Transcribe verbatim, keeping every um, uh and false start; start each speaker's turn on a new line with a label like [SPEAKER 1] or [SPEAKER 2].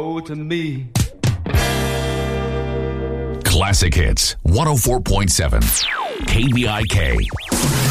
[SPEAKER 1] to me.
[SPEAKER 2] Classic Hits one oh four point seven K B I K.